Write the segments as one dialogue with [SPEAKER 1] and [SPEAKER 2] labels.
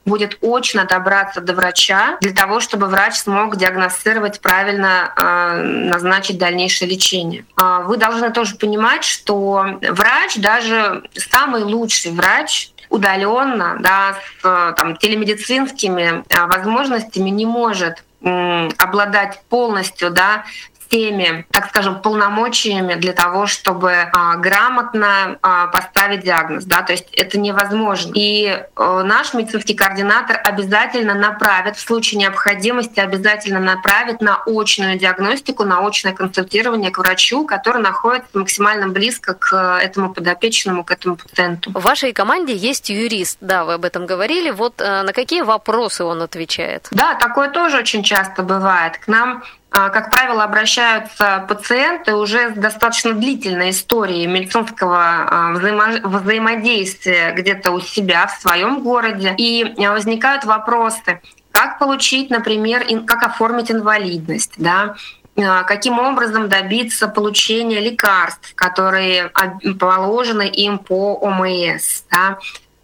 [SPEAKER 1] будет очно добраться до врача для того, чтобы врач смог диагностировать правильно, назначить дальнейшее лечение. Вы должны тоже понимать, что врач, даже самый лучший врач, удаленно, да, с телемедицинскими возможностями не может обладать полностью, да, теми, так скажем, полномочиями для того, чтобы грамотно поставить диагноз. Да? То есть это невозможно. И наш медицинский координатор обязательно направит, в случае необходимости, обязательно направит на очную диагностику, на очное консультирование к врачу, который находится максимально близко к этому подопечному, к этому пациенту.
[SPEAKER 2] В вашей команде есть юрист, да, вы об этом говорили. Вот на какие вопросы он отвечает?
[SPEAKER 1] Да, такое тоже очень часто бывает. К нам, как правило, обращаются пациенты уже с достаточно длительной историей медицинского взаимодействия где-то у себя, в своем городе. И возникают вопросы, как получить, например, как оформить инвалидность, да? Каким образом добиться получения лекарств, которые положены им по ОМС, да?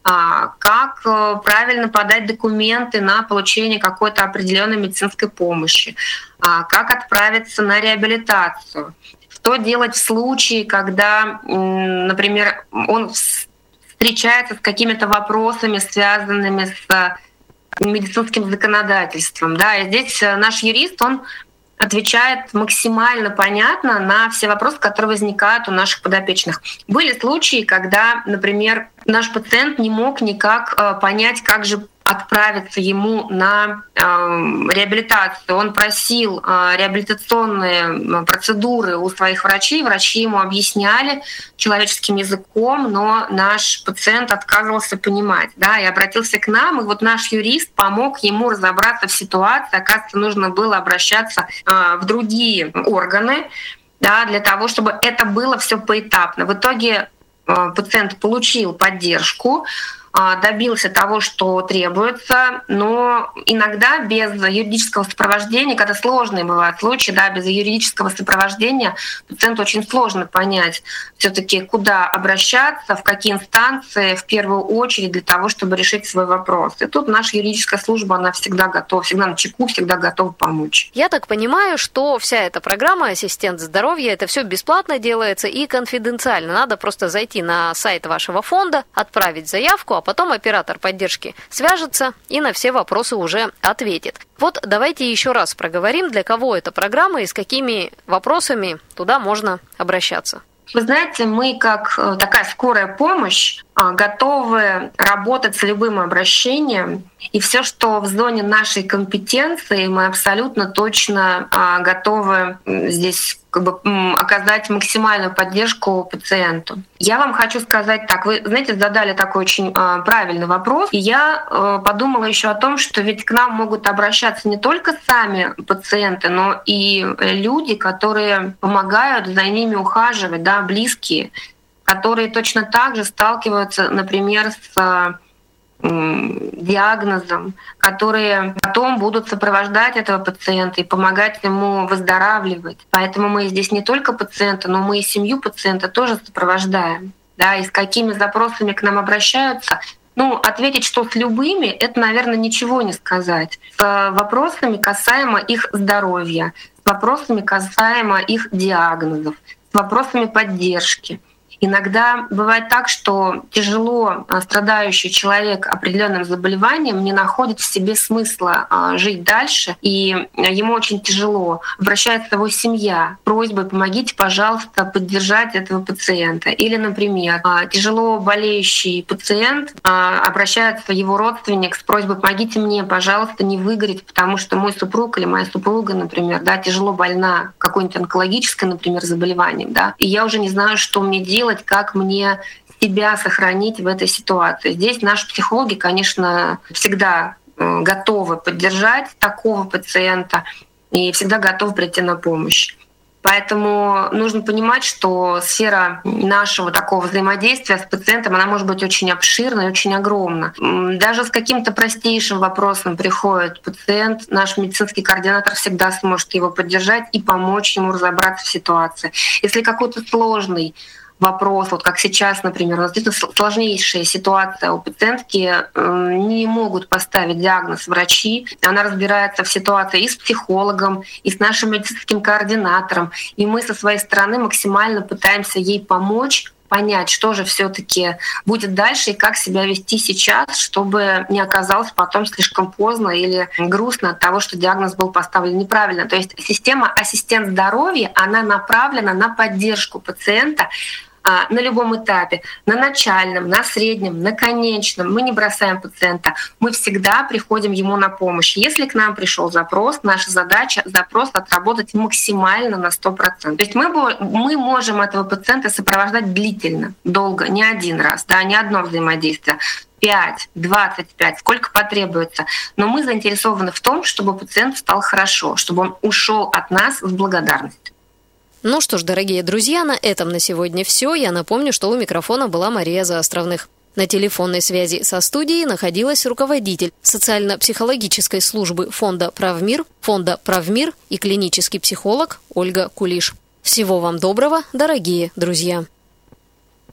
[SPEAKER 1] Как правильно подать документы на получение какой-то определенной медицинской помощи, как отправиться на реабилитацию, что делать в случае, когда, например, он встречается с какими-то вопросами, связанными с медицинским законодательством. Да, и здесь наш юрист, он отвечает максимально понятно на все вопросы, которые возникают у наших подопечных. Были случаи, когда, например, наш пациент не мог никак понять, как же отправиться ему на реабилитацию. Он просил реабилитационные процедуры у своих врачей. Врачи ему объясняли человеческим языком, но наш пациент отказывался понимать, да, и обратился к нам. И вот наш юрист помог ему разобраться в ситуации. Оказывается, нужно было обращаться в другие органы, да, для того, чтобы это было все поэтапно. В итоге пациент получил поддержку, добился того, что требуется, но иногда без юридического сопровождения, когда сложные бывают случаи, да, без юридического сопровождения пациенту очень сложно понять все-таки, куда обращаться, в какие инстанции в первую очередь для того, чтобы решить свой вопрос. И тут наша юридическая служба, она всегда готова, всегда на чеку, всегда готова помочь.
[SPEAKER 2] Я так понимаю, что вся эта программа «Ассистент здоровья» — это все бесплатно делается и конфиденциально. Надо просто зайти на сайт вашего фонда, отправить заявку, а потом оператор поддержки свяжется и на все вопросы уже ответит. Вот давайте еще раз проговорим, для кого эта программа и с какими вопросами туда можно обращаться.
[SPEAKER 1] Вы знаете, мы как такая скорая помощь готовы работать с любым обращением, и все, что в зоне нашей компетенции, мы абсолютно точно готовы здесь оказать максимальную поддержку пациенту. Я вам хочу сказать так, вы, знаете, задали такой очень правильный вопрос, и я подумала еще о том, что ведь к нам могут обращаться не только сами пациенты, но и люди, которые помогают за ними ухаживать, да, близкие, которые точно так же сталкиваются, например, с диагнозом, которые потом будут сопровождать этого пациента и помогать ему выздоравливать. Поэтому мы здесь не только пациента, но мы и семью пациента тоже сопровождаем. Да, и с какими запросами к нам обращаются. Ответить, что с любыми, это, наверное, ничего не сказать. С вопросами касаемо их здоровья, с вопросами касаемо их диагнозов, с вопросами поддержки. Иногда бывает так, что тяжело страдающий человек определенным заболеванием не находит в себе смысла жить дальше, и ему очень тяжело. Обращается его семья с просьбой: помогите, пожалуйста, поддержать этого пациента. Или, например, тяжело болеющий пациент, обращается его родственник с просьбой: помогите мне, пожалуйста, не выгореть, потому что мой супруг или моя супруга, например, да, тяжело больна какой-нибудь онкологическое, например, заболеванием, да, и я уже не знаю, что мне делать, как мне себя сохранить в этой ситуации. Здесь наши психологи, конечно, всегда готовы поддержать такого пациента и всегда готовы прийти на помощь. Поэтому нужно понимать, что сфера нашего такого взаимодействия с пациентом, она может быть очень обширна и очень огромна. Даже с каким-то простейшим вопросом приходит пациент, наш медицинский координатор всегда сможет его поддержать и помочь ему разобраться в ситуации. Если какой-то сложный вопрос, вот как сейчас, например, у нас действительно сложнейшая ситуация у пациентки, не могут поставить диагноз врачи, она разбирается в ситуации и с психологом, и с нашим медицинским координатором, и мы со своей стороны максимально пытаемся ей помочь, понять, что же все-таки будет дальше и как себя вести сейчас, чтобы не оказалось потом слишком поздно или грустно от того, что диагноз был поставлен неправильно. То есть система «Ассистент здоровья», она направлена на поддержку пациента на любом этапе, на начальном, на среднем, на конечном. Мы не бросаем пациента, мы всегда приходим ему на помощь. Если к нам пришел запрос, наша задача запрос отработать максимально на 100%. То есть мы можем этого пациента сопровождать длительно, долго, не один раз, да, не одно взаимодействие. 5, 25, сколько потребуется. Но мы заинтересованы в том, чтобы пациент стал хорошо, чтобы он ушел от нас с благодарностью.
[SPEAKER 2] Ну что ж, дорогие друзья, на этом на сегодня все. Я напомню, что у микрофона была Мария Заостровных. На телефонной связи со студией находилась руководитель социально-психологической службы фонда «Правмир», и клинический психолог Ольга Кулиш. Всего вам доброго, дорогие друзья!